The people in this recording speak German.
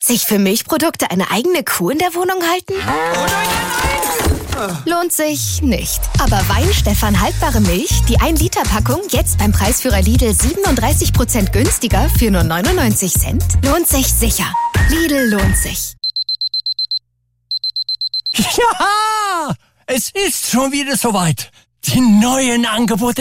Sich für Milchprodukte eine eigene Kuh in der Wohnung halten? Lohnt sich nicht. Aber Weihenstephan haltbare Milch, die 1-Liter-Packung, jetzt beim Preisführer Lidl 37% günstiger für nur 99 Cent, lohnt sich sicher. Lidl lohnt sich. Ja, es ist schon wieder soweit. Die neuen Angebote